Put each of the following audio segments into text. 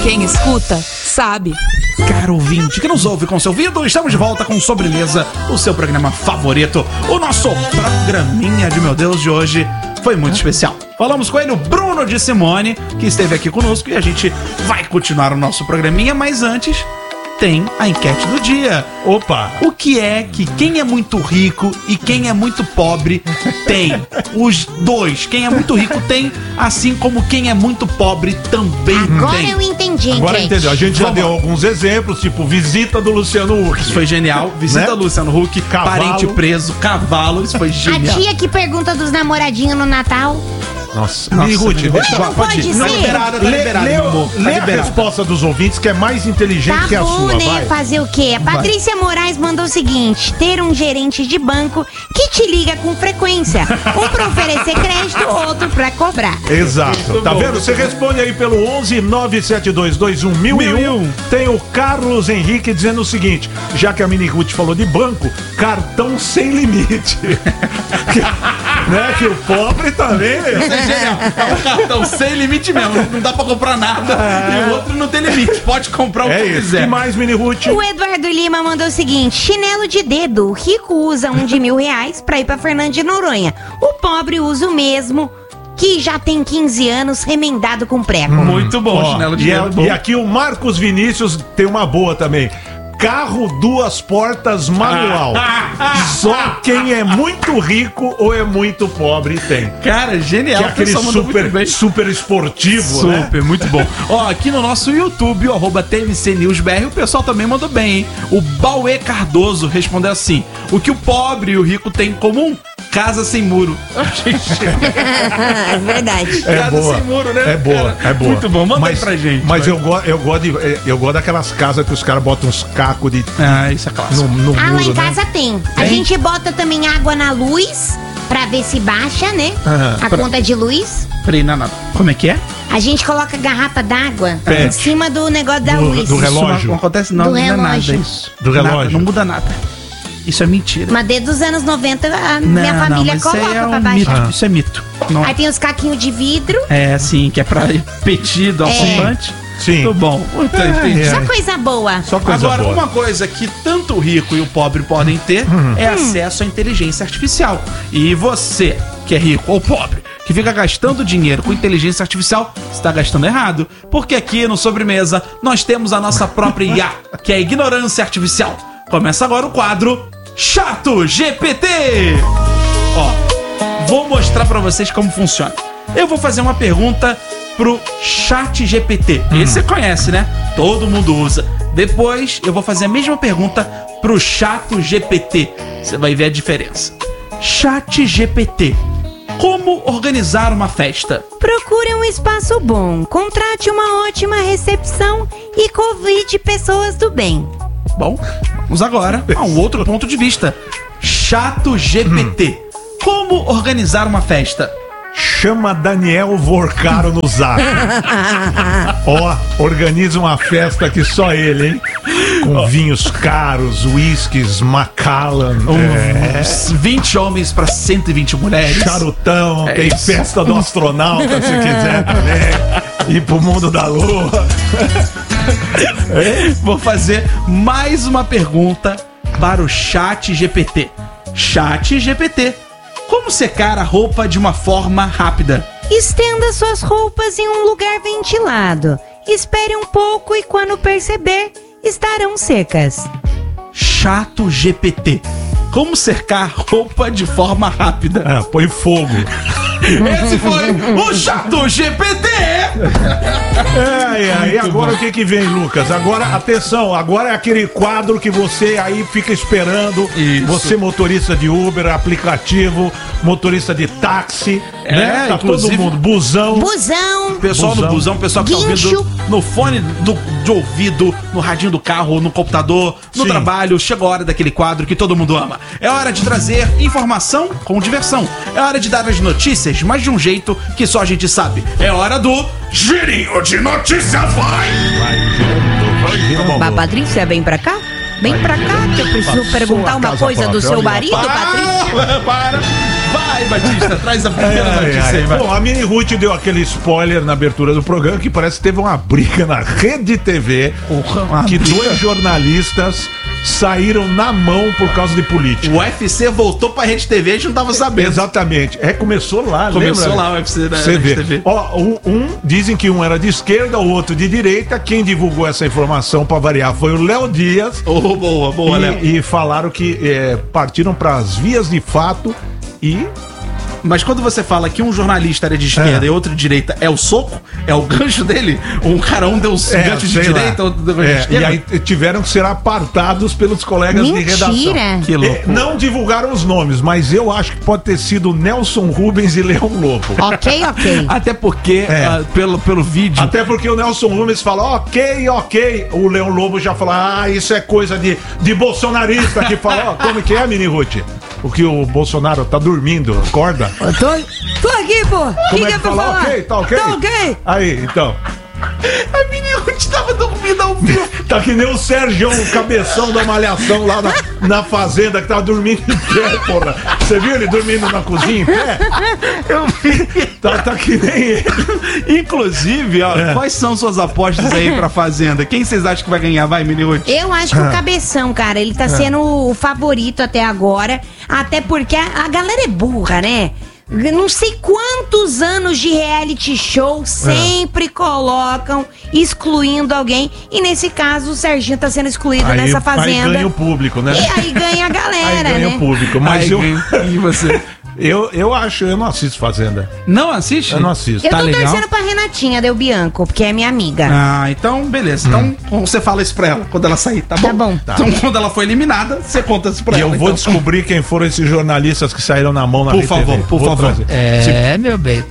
Quem escuta, sabe. Caro ouvinte que nos ouve com seu ouvido, estamos de volta com Sobremesa, o seu programa favorito. O nosso programinha de meu Deus de hoje foi muito especial. Falamos com ele, o Bruno de Simone, que esteve aqui conosco, e a gente vai continuar o nosso programinha, mas antes tem a enquete do dia. Opa! O que é que quem é muito rico e quem é muito pobre tem? Os dois. Quem é muito rico tem, assim como quem é muito pobre também Agora tem. eu entendi, Agora gente. entendeu. A gente já Vamos deu lá. alguns exemplos, tipo visita do Luciano Huck. Isso foi genial. Visita Né? Luciano Huck, Cavalo. parente preso, cavalo. Isso foi A genial. tia que pergunta dos namoradinhos no Natal. Nossa. Nossa, Ruth, Mini deixa Ruth, eu... pode ir. ser. Tá liberado, tá liberado, meu amor. Tá Lê a liberado. resposta dos ouvintes, que é mais inteligente Tá que a bom, sua, né? vai. Fazer o quê? A Patrícia Moraes mandou o seguinte: ter um gerente de banco que te liga com frequência. Um pra oferecer crédito, outro pra cobrar. Exato. Tá vendo? Você responde aí pelo 11 972 21 1001. Tem o Carlos Henrique dizendo o seguinte: já que a Mini Ruth falou de banco, cartão sem limite. Né? Que o pobre também. Isso é genial. É um cartão sem limite mesmo. Não dá pra comprar nada. E o outro não tem limite. Pode comprar o que É isso. quiser. E mais, Mini Ruth? O Eduardo Lima mandou o seguinte: chinelo de dedo. O rico usa um de R$1.000 pra ir pra Fernando de Noronha. O pobre usa o mesmo, que já tem 15 anos, remendado com prego. Muito bom, Ó, chinelo de dedo. e aqui o Marcos Vinícius tem uma boa também. Carro 2 portas manual. Só quem é muito rico ou é muito pobre tem. Cara, genial. Que é aquele O pessoal mandou muito bem. super esportivo, né? Super, muito bom. Ó, aqui no nosso YouTube, o @TMCNewsBR, o pessoal também mandou bem, hein? O Bauê Cardoso respondeu assim: o que o pobre e o rico têm em comum? Casa sem muro. É verdade. É Casa boa. sem muro, né? É boa, Cara, é boa. muito bom, manda aí pra gente. Mas vai. eu gosto daquelas casas que os caras botam uns cacos de Ah, isso é clássico. no Ah, lá muro, em né? casa tem. A gente bota também água na luz pra ver se baixa, né? Aham. A conta de luz. Peraí, não. Como é que é? A gente coloca garrafa d'água Pet. em cima do negócio da luz. do relógio. Isso não acontece, não. Do Não é nada relógio. isso. Do relógio. Nada, não muda nada. Isso é mentira. Mas desde os anos 90 a minha família mas coloca isso é pra um baixar. mito. Isso é mito. Não. Aí tem os caquinhos de vidro. É assim, que é pra petido, alçapante. Sim. Muito bom. Muito entendi. Só coisa boa. Só coisa Agora, boa. uma coisa que tanto o rico e o pobre podem ter é acesso à inteligência artificial. E você, que é rico ou pobre, que fica gastando dinheiro com inteligência artificial, está gastando errado. Porque aqui no Sobremesa nós temos a nossa própria IA, que é a ignorância artificial. Começa agora o quadro Chato GPT. Ó, vou mostrar pra vocês como funciona. Eu vou fazer uma pergunta pro Chat GPT. Esse você conhece, né? Todo mundo usa. Depois eu vou fazer a mesma pergunta pro Chato GPT. Você vai ver a diferença. Chat GPT. Como organizar uma festa? Procure um espaço bom, contrate uma ótima recepção e convide pessoas do bem. Bom, vamos agora a um outro ponto de vista. Chato GPT. Como organizar uma festa? Chama Daniel Vorcaro no zap. Ó, organiza uma festa que só ele, hein? Com vinhos caros, whiskies, Macallan, Uns 20 homens para 120 mulheres. charutão, É tem isso. festa do astronauta, se quiser também. Ir pro mundo da lua. Vou fazer mais uma pergunta para o Chat GPT. Chat GPT. Como secar a roupa de uma forma rápida? Estenda suas roupas em um lugar ventilado. Espere um pouco e quando perceber, estarão secas. Chato GPT. Como secar roupa de forma rápida? Ah, põe fogo. Esse foi o Chato GPT. E agora o que vem, Lucas? Agora, atenção, agora é aquele quadro que você aí fica esperando. Isso. Você, motorista de Uber, aplicativo, motorista de táxi, né? Tá inclusive- todo mundo, busão. Busão. Pessoal no busão, pessoal que tá Guincho. ouvindo no fone de ouvido, no radinho do carro, no computador, no Sim. trabalho, chegou a hora daquele quadro que todo mundo ama. É hora de trazer informação com diversão. É hora de dar as notícias, mas de um jeito que só a gente sabe. É hora do Girinho de Notícias, vai! Patrícia, vem pra cá? Vem pra cá que eu preciso perguntar uma coisa do seu marido, Patrícia. Para! Vai, Batista, traz a primeira notícia aí, vai. Bom, a Mini Ruth deu aquele spoiler na abertura do programa que parece que teve uma briga na Rede TV, que dois jornalistas saíram na mão por causa de política. O UFC voltou pra Rede TV, a gente não tava sabendo. Exatamente. Começou lá, Começou lembra? lá o UFC da Você Rede vê. TV. Ó, dizem que um era de esquerda, o outro de direita. Quem divulgou essa informação, pra variar, foi o Léo Dias. Boa, Léo. E falaram que partiram para as vias de fato e... Mas quando você fala que um jornalista era de esquerda e outro de direita, é o soco? É o gancho dele? Um deu gancho de direita, outro deu gancho de esquerda? E aí tiveram que ser apartados pelos colegas de redação. Que louco. Não divulgaram os nomes, mas eu acho que pode ter sido Nelson Rubens e Leão Lobo. Ok. Até porque, pelo vídeo... Até porque o Nelson Rubens fala, ok. O Leão Lobo já fala, isso é coisa de bolsonarista que fala, como que é, Mini Ruth? O que o Bolsonaro tá dormindo, acorda? Eu tô aqui, pô. Como é que fala? Ok, tá ok? Tá ok. Aí, então. A Mini Ruth tava dormindo ao vivo. Tá que nem o Sérgio, o cabeção da Malhação lá na fazenda, que tava dormindo em pé, porra. Você viu ele dormindo na cozinha em pé? Eu vi. Tá que nem ele. Inclusive, quais são suas apostas aí pra Fazenda? Quem vocês acham que vai ganhar? Vai, Mini Ruth. Eu acho que o Cabeção, cara, ele tá sendo o favorito até agora. Até porque a galera é burra, né? Não sei quantos anos de reality show sempre colocam excluindo alguém. E nesse caso, o Serginho tá sendo excluído nessa Fazenda. Aí ganha o público, né? E aí ganha a galera, aí ganha né? o público. Mas E você? eu não assisto Fazenda. Não assiste? Eu não assisto. Eu Tá tô legal? torcendo pra Renatinha Del Bianco, porque é minha amiga. Ah, então beleza. Então você fala isso pra ela quando ela sair, tá bom? Tá bom. Então quando ela for eliminada, você conta isso pra E ela. eu vou então. descobrir quem foram esses jornalistas que saíram na mão na Por Rede favor, TV. por Vou favor. trazer. Meu bem.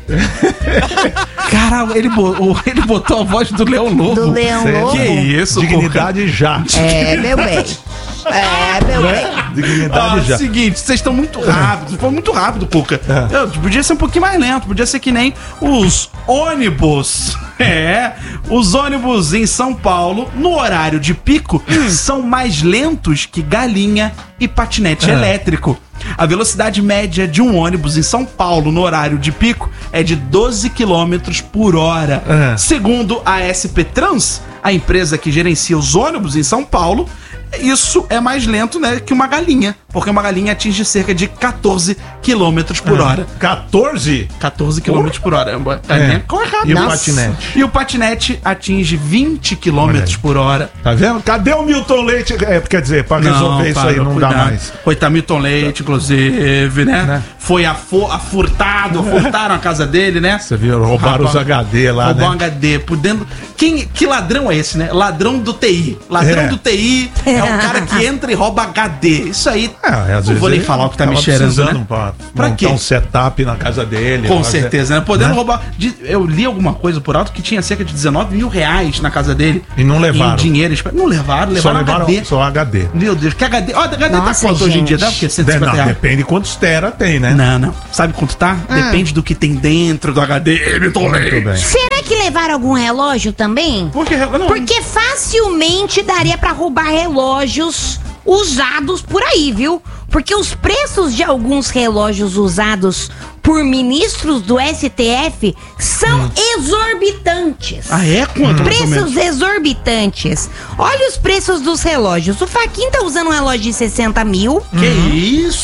Caralho, ele botou a voz do Leão Lobo. Do Leão Lobo. Que isso, Dignidade já. Meu bem. Meu bem. Dignidade já. Seguinte, vocês estão muito rápidos. Foi muito rápido, Cuca. Podia ser um pouquinho mais lento. Podia ser que nem os ônibus. Os ônibus em São Paulo, no horário de pico, são mais lentos que galinha e patinete elétrico. A velocidade média de um ônibus em São Paulo no horário de pico é de 12 km por hora. Segundo a SP Trans, a empresa que gerencia os ônibus em São Paulo, isso é mais lento, né, que uma galinha, porque uma galinha atinge cerca de 14 km por hora. 14? 14 km por hora. A galinha corre rápido. E o patinete? E o patinete atinge 20 km por hora. Tá vendo? Cadê o Milton Leite? Quer dizer, pra resolver isso aí não dá mais. Coitado, Milton Leite, inclusive, né? Foi furtaram a casa dele, né? Você viu? Roubaram os HD lá, Roubou um né? HD por dentro. Que ladrão é esse, né? Ladrão do TI. Ladrão do TI é o cara que entra e rouba HD. Isso aí, Às não vou nem vezes falar o que tá me tava cheirando, precisando né? pra Pra quê? montar um setup na casa dele. Com fazer- certeza, né? Podendo roubar. Eu li alguma coisa por alto que tinha cerca de 19 mil reais na casa dele. E não levaram. Em dinheiro. Não levaram, Só levaram levaram HD. só HD. Meu Deus, que HD. Ó, HD tá Nossa, quanto hoje em dia? gente. Dá o quê? 150 Não, reais? depende quantos tera tem, né? Não. Sabe quanto tá? Depende do que tem dentro do HD. Milton Muito Leite. bem. Será que levaram algum relógio também? Por que? Não. Porque facilmente daria pra roubar relógios usados por aí, viu? Porque os preços de alguns relógios usados por ministros do STF são exorbitantes. Ah, é? Quanto? mais ou menos? Preços exorbitantes. Olha os preços dos relógios. O Faquin tá usando um relógio de 60 mil. Que isso?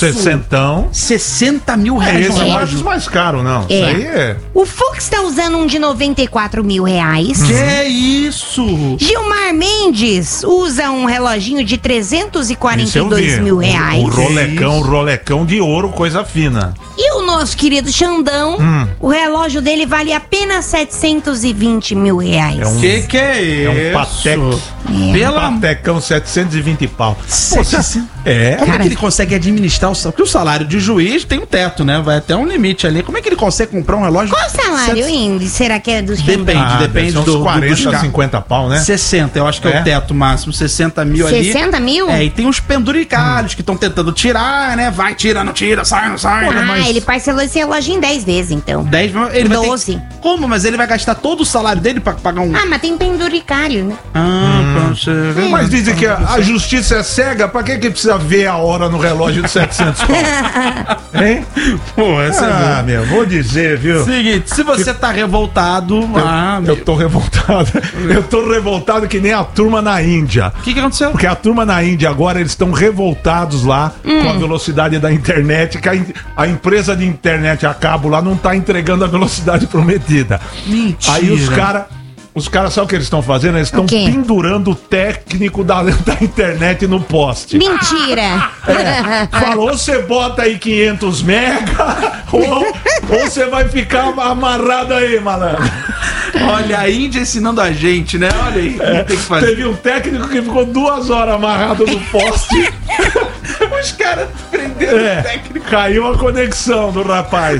60 mil reais. Esse no é relógio. mais caro, não. Isso aí é. O Fux tá usando um de 94 mil reais. Que isso? Gilmar Mendes usa um reloginho de Isso eu 342 vi. mil reais. O rolecão de ouro, coisa fina. E o nosso querido Xandão, o relógio dele vale apenas 720 mil reais. É um, Que é isso? é um Patek. Pelo amor. Patecão, 720 pau. Pô, 700. É. Como é Cara. que ele consegue administrar o salário? Porque o salário de juiz tem um teto, né? Vai até um limite ali. Como é que ele consegue comprar um relógio? Qual o salário, Sete- Indy? Será que é do Xandão? Depende deve ser uns do 40, dos carros. 50 pau, né? 60, eu acho que é É? o teto máximo. 60 mil ali. 60 mil? É, e tem uns penduricalhos que estão tentando tirar, né? Vai, tira, não tira, sai, não sai. né? Ah, ele parcelou esse relógio em 10 vezes, então. 10 mil, ele vai ter... 12. Como? Mas ele vai gastar todo o salário dele pra pagar um... Ah, mas tem penduricário, né? Ah, Mas dizem que a justiça é cega, pra que precisa ver a hora no relógio de 700 pau? Hein? Pô, essa é boa. Meu, vou dizer, viu? Seguinte, se você tá revoltado... Eu tô revoltado. Eu tô revoltado que nem a turma na Índia. O que aconteceu? Porque a turma na Índia agora, eles estão revoltados lá com a velocidade da internet, que a empresa de internet a cabo lá não tá entregando a velocidade prometida. Mentira. Aí os caras, sabe o que eles estão fazendo? Eles estão pendurando o técnico da internet no poste. Mentira! Falou, você bota aí 500 mega ou você vai ficar amarrado aí, malandro. Olha, a Índia ensinando a gente, né? Olha aí, tem que fazer. Teve um técnico que ficou 2 horas amarrado no poste. Os caras prenderam o técnico. Caiu a conexão do rapaz.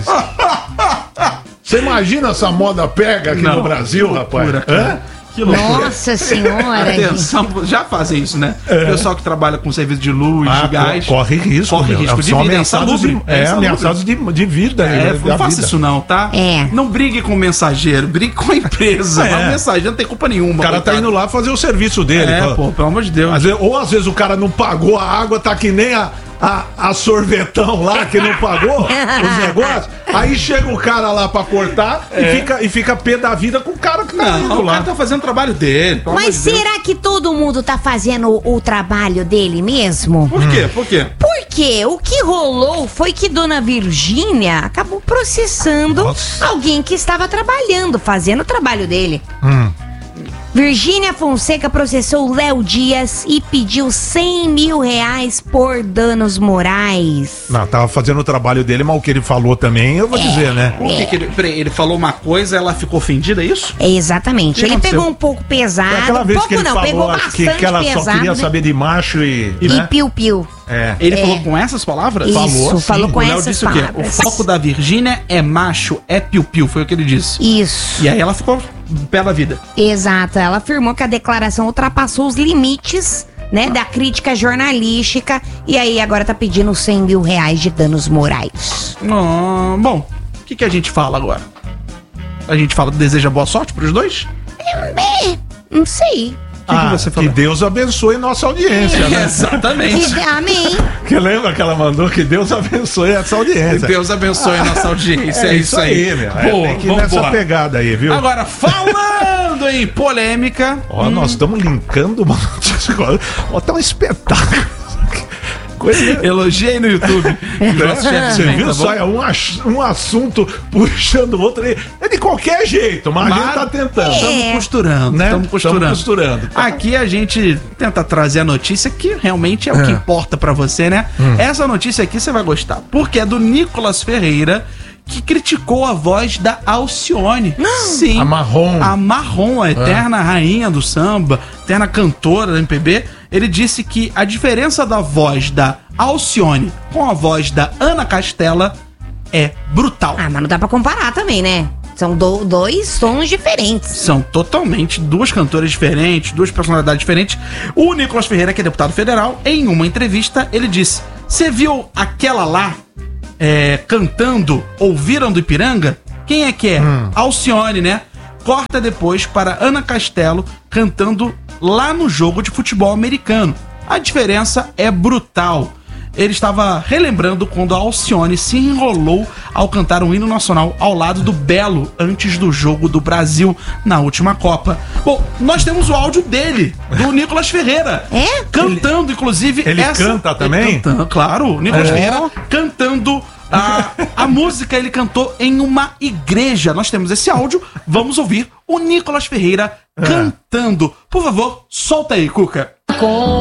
Você imagina essa moda pega aqui no Brasil, loucura, rapaz? Hã? Que loucura. Nossa senhora! Atenção, já fazem isso, né? O pessoal que trabalha com serviço de luz, de gás. Corre risco de vida. São ameaçados de vida. Não faça isso não, tá? Não brigue com o mensageiro, brigue com a empresa. O mensageiro não tem culpa nenhuma. O cara tá indo lá fazer o serviço dele. Pelo amor de Deus. Às vezes o cara não pagou a água, tá que nem a sorvetão lá que não pagou os negócios. Aí chega o cara lá pra cortar e fica pé da vida com o cara que tá indo lá. O cara tá fazendo o trabalho dele. Mas será que todo mundo tá fazendo o trabalho dele mesmo? Por quê? Por quê? Porque o que rolou foi que Dona Virgínia acabou processando alguém que estava trabalhando, fazendo o trabalho dele. Virgínia Fonseca processou Léo Dias e pediu 100 mil reais por danos morais. Não, tava fazendo o trabalho dele, mas o que ele falou também, eu vou dizer, né? Por que ele falou uma coisa, ela ficou ofendida, é isso? Exatamente. Ele pegou um pouco pesado. Aquela vez que ele pegou falou bastante que ela pesado, só queria saber de macho e piu-piu. Ele falou com essas palavras? Isso, falou com o Léo essas disse palavras. O quê? O foco da Virgínia é macho, é piu-piu, foi o que ele disse. Isso. E aí ela ficou pé da vida. Exato, ela afirmou que a declaração ultrapassou os limites, né, da crítica jornalística, e aí agora tá pedindo 100 mil reais de danos morais. Bom, o que a gente fala agora? A gente deseja boa sorte pros dois? Não sei. O que você falou? Que Deus abençoe nossa audiência, né? Exatamente. Amém. Que lembra que ela mandou? Que Deus abençoe essa audiência. Que Deus abençoe a nossa audiência. É isso aí. Meu. Tem que ir nessa pegada aí, viu? Agora, falando em polêmica. Nós estamos linkando uma notícia agora. Tá um espetáculo. Elogiei no YouTube. Você viu só? É um assunto puxando o outro. É de qualquer jeito, mas a gente tá tentando. Estamos costurando, né? Estamos costurando. Aqui a gente tenta trazer a notícia que realmente é o que importa pra você, né? Essa notícia aqui você vai gostar, porque é do Nicolas Ferreira, que criticou a voz da Alcione. Sim. A Marrom, a eterna rainha do samba, eterna cantora da MPB. Ele disse que a diferença da voz da Alcione com a voz da Ana Castela é brutal. Mas não dá pra comparar também, né? São dois sons diferentes. São totalmente duas cantoras diferentes, duas personalidades diferentes. O Nicolas Ferreira, que é deputado federal, em uma entrevista, ele disse: "Você viu aquela lá cantando Ouviram do Ipiranga? Quem é que é? Alcione, né? Corta depois para Ana Castelo cantando lá no jogo de futebol americano. A diferença é brutal." Ele estava relembrando quando a Alcione se enrolou ao cantar um hino nacional ao lado do Belo antes do jogo do Brasil na última Copa. Bom, nós temos o áudio dele, do Nicolas Ferreira. Cantando, inclusive. Ele canta também? Cantando, claro, o Nicolas Ferreira cantando a música. Ele cantou em uma igreja. Nós temos esse áudio. Vamos ouvir o Nicolas Ferreira cantando. Por favor, solta aí, Cuca.